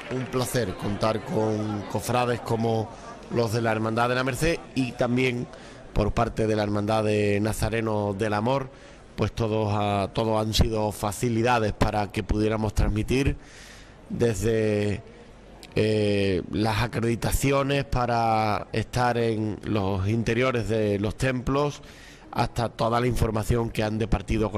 un placer contar con cofrades como los de la Hermandad de la Merced y también por parte de la Hermandad de Nazarenos del Amor, pues todos han sido facilidades para que pudiéramos transmitir desde las acreditaciones para estar en los interiores de los templos hasta toda la información que han departido con